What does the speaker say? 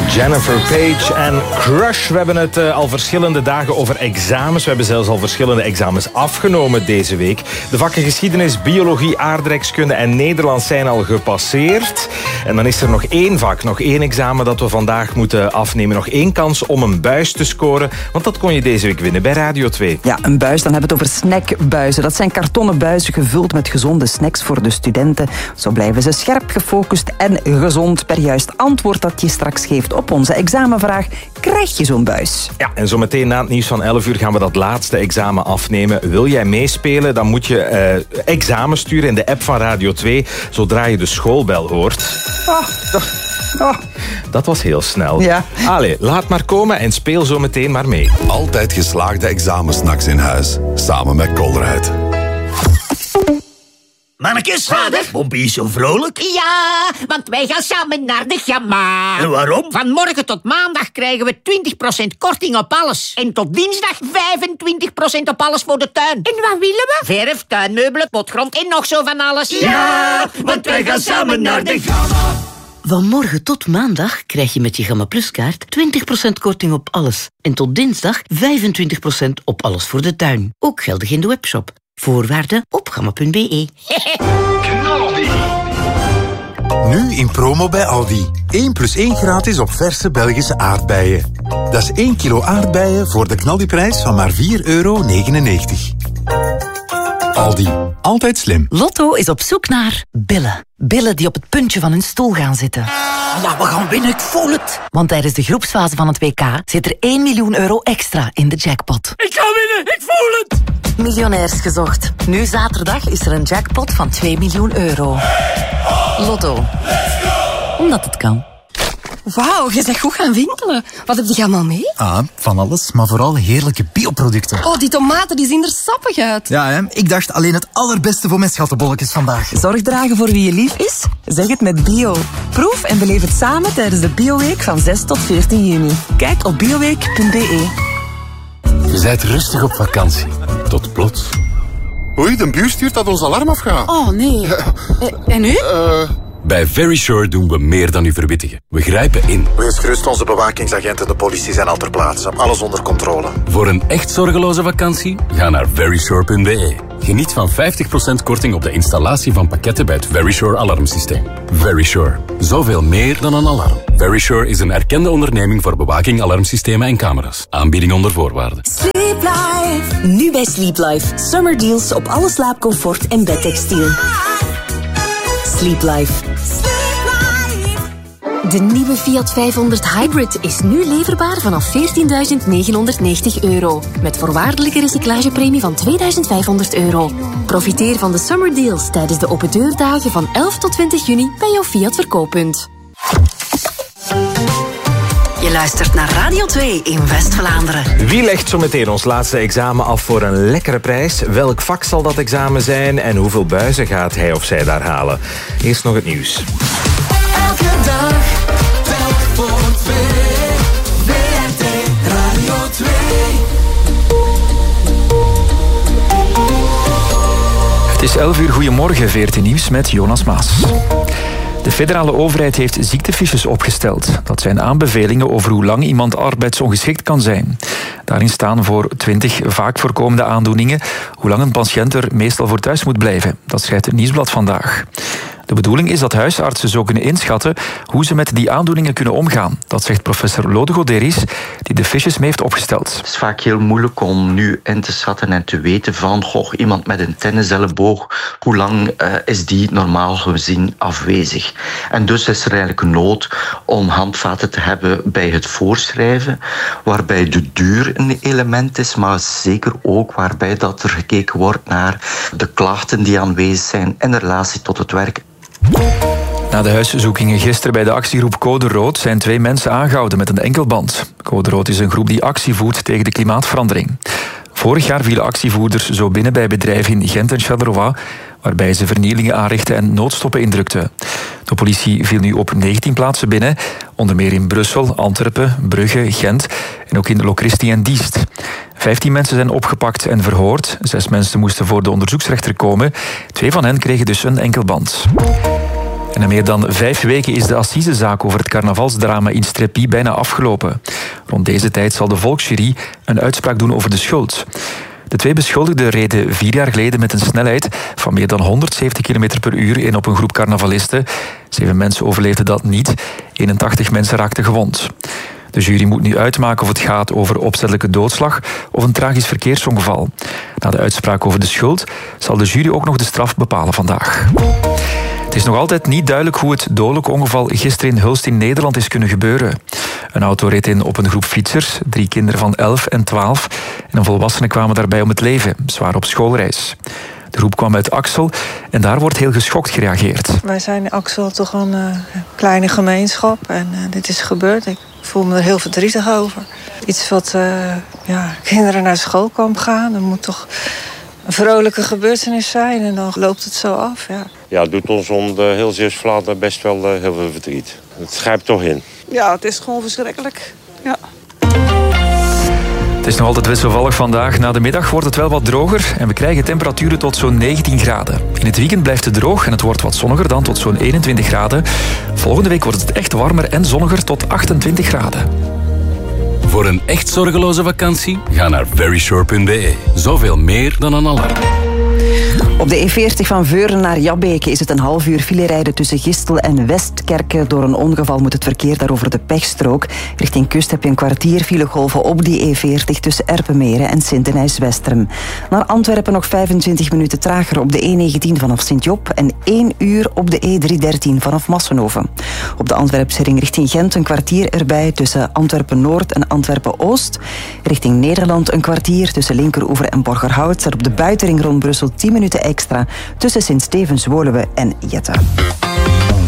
Jennifer Page en Crush. We hebben het al verschillende dagen over examens. We hebben zelfs al verschillende examens afgenomen deze week. De vakken geschiedenis, biologie, aardrijkskunde en Nederlands zijn al gepasseerd. En dan is er nog één vak, nog één examen dat we vandaag moeten afnemen. Nog één kans om een buis te scoren. Want dat kon je deze week winnen bij Radio 2. Ja, een buis, dan hebben we het over snackbuizen. Dat zijn kartonnen buizen gevuld met gezonde snacks voor de studenten. Zo blijven ze scherp, gefocust en gezond. Per juist antwoord dat je straks geeft op onze examenvraag, krijg je zo'n buis. Ja, en zometeen na het nieuws van 11 uur gaan we dat laatste examen afnemen. Wil jij meespelen, dan moet je examen sturen in de app van Radio 2, zodra je de schoolbel hoort. Dat was heel snel. Ja. Allee, laat maar komen en speel zo meteen maar mee. Altijd geslaagde examensnacks in huis. Samen met Colruyt. Mannekes, vader, Pompie is zo vrolijk. Ja, want wij gaan samen naar de Gamma. En waarom? Van morgen tot maandag krijgen we 20% korting op alles. En tot dinsdag 25% op alles voor de tuin. En wat willen we? Verf, tuinmeubelen, potgrond en nog zo van alles. Ja, want wij gaan samen naar de Gamma. Van morgen tot maandag krijg je met je Gamma Plus kaart 20% korting op alles. En tot dinsdag 25% op alles voor de tuin. Ook geldig in de webshop. Voorwaarden op gamma.be. Nu in promo bij Aldi. 1+1 gratis op verse Belgische aardbeien. Dat is 1 kilo aardbeien voor de knaldiprijs van maar €4,99. Aldi. Altijd slim. Lotto is op zoek naar billen. Billen die op het puntje van hun stoel gaan zitten. Ja, we gaan winnen, ik voel het. Want tijdens de groepsfase van het WK zit er €1 miljoen extra in de jackpot. Ik ga winnen, ik voel het. Miljonairs gezocht. Nu zaterdag is er een jackpot van €2 miljoen. Lotto. Omdat het kan. Wauw, je bent goed gaan winkelen. Wat heb je allemaal mee? Ah, van alles, maar vooral heerlijke bioproducten. Oh, die tomaten die zien er sappig uit. Ja, hè? Ik dacht alleen het allerbeste voor mijn schattenbolletjes vandaag. Zorg dragen voor wie je lief is? Zeg het met bio. Proef en beleef het samen tijdens de Bioweek van 6 tot 14 juni. Kijk op bioweek.be. Je bent rustig op vakantie. Tot plots. Oei, de buur stuurt dat ons alarm afgaat. Oh, nee. En nu? Bij Verisure doen we meer dan u verwittigen. We grijpen in. Wees gerust, onze bewakingsagenten en de politie zijn al ter plaatse. Alles onder controle. Voor een echt zorgeloze vakantie, ga naar verisure.be. Geniet van 50% korting op de installatie van pakketten bij het Verisure alarmsysteem. Verisure. Zoveel meer dan een alarm. Verisure is een erkende onderneming voor bewaking, alarmsystemen en camera's. Aanbieding onder voorwaarden. Sleep Life. Nu bij Sleep Life. Summer deals op alle slaapcomfort en bedtextiel. Sleep Life. De nieuwe Fiat 500 Hybrid is nu leverbaar vanaf €14.990. Met voorwaardelijke recyclagepremie van €2.500. Profiteer van de summer deals tijdens de open deurdagen van 11 tot 20 juni bij jouw Fiat verkooppunt. Je luistert naar Radio 2 in West-Vlaanderen. Wie legt zo meteen ons laatste examen af voor een lekkere prijs? Welk vak zal dat examen zijn? En hoeveel buizen gaat hij of zij daar halen? Eerst nog het nieuws. Elke dag, telk voor twee. WRT Radio 2. Het is 11 uur, goedemorgen, VRT Nieuws met Jonas Maas. De federale overheid heeft ziektefiches opgesteld. Dat zijn aanbevelingen over hoe lang iemand arbeidsongeschikt kan zijn. Daarin staan voor 20 vaak voorkomende aandoeningen hoe lang een patiënt er meestal voor thuis moet blijven. Dat schrijft het Nieuwsblad vandaag. De bedoeling is dat huisartsen zo kunnen inschatten hoe ze met die aandoeningen kunnen omgaan. Dat zegt professor Lode Goderis, die de fiches mee heeft opgesteld. Het is vaak heel moeilijk om nu in te schatten en te weten van iemand met een tenniselleboog, hoe lang is die normaal gezien afwezig. En dus is er eigenlijk nood om handvaten te hebben bij het voorschrijven, waarbij de duur een element is, maar zeker ook waarbij dat er gekeken wordt naar de klachten die aanwezig zijn in relatie tot het werk. Na de huiszoekingen gisteren bij de actiegroep Code Rood zijn 2 mensen aangehouden met een enkelband. Code Rood is een groep die actie voert tegen de klimaatverandering. Vorig jaar vielen actievoerders zo binnen bij bedrijven in Gent en Charleroi, waarbij ze vernielingen aanrichtten en noodstoppen indrukten. De politie viel nu op 19 plaatsen binnen, onder meer in Brussel, Antwerpen, Brugge, Gent en ook in Locristi en Diest. 15 mensen zijn opgepakt en verhoord. 6 mensen moesten voor de onderzoeksrechter komen. 2 van hen kregen dus een enkelband. En na meer dan 5 weken is de assisezaak over het carnavalsdrama in Strepy bijna afgelopen. Rond deze tijd zal de volksjury een uitspraak doen over de schuld. De 2 beschuldigden reden 4 jaar geleden met een snelheid van meer dan 170 km per uur in op een groep carnavalisten. 7 mensen overleefden dat niet. 81 mensen raakten gewond. De jury moet nu uitmaken of het gaat over opzettelijke doodslag of een tragisch verkeersongeval. Na de uitspraak over de schuld zal de jury ook nog de straf bepalen vandaag. Het is nog altijd niet duidelijk hoe het dodelijk ongeval gisteren in Hulst in Nederland is kunnen gebeuren. Een auto reed in op een groep fietsers, 3 kinderen van 11 en 12... en een volwassene kwamen daarbij om het leven, zwaar op schoolreis. De groep kwam uit Axel en daar wordt heel geschokt gereageerd. Wij zijn in Axel toch een kleine gemeenschap en dit is gebeurd. Ik voel me er heel verdrietig over. Iets wat kinderen naar school kan gaan, dat moet toch een vrolijke gebeurtenis zijn en dan loopt het zo af. Ja, het doet ons om de heel Zeeuws-Vlaanderen best wel heel veel verdriet. Het grijpt toch in. Ja, het is gewoon verschrikkelijk. Ja. Het is nog altijd wisselvallig vandaag. Na de middag wordt het wel wat droger en we krijgen temperaturen tot zo'n 19 graden. In het weekend blijft het droog en het wordt wat zonniger dan tot zo'n 21 graden. Volgende week wordt het echt warmer en zonniger tot 28 graden. Voor een echt zorgeloze vakantie, ga naar veryshore.be. Zoveel meer dan een alarm. Op de E40 van Veuren naar Jabbeke is het een half uur filerijden tussen Gistel en Westkerke. Door een ongeval moet het verkeer daar over de pechstrook. Richting kust heb je een kwartier filegolven op die E40 tussen Erpenmeren en Sint-Denijs-Westerem. Naar Antwerpen nog 25 minuten trager op de E19 vanaf Sint-Job en 1 uur op de E313 vanaf Massenhoven. Op de Antwerpse ring richting Gent een kwartier erbij tussen Antwerpen-Noord en Antwerpen-Oost. Richting Nederland een kwartier tussen Linkeroever en Borgerhout. En op de buitenring rond Brussel 10 minuten extra tussen Sint-Stevens, Woluwe en Jette.